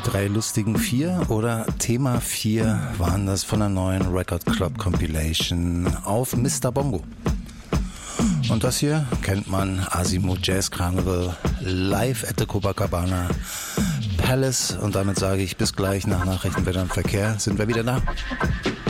Die drei lustigen vier oder Thema 4 waren das von der neuen Record Club Compilation auf Mr. Bongo. Und das hier kennt man, Azimuth Jazz Carnival, live at the Copacabana Palace. Und damit sage ich bis gleich nach Nachrichten, Wetter und Verkehr sind wir wieder da.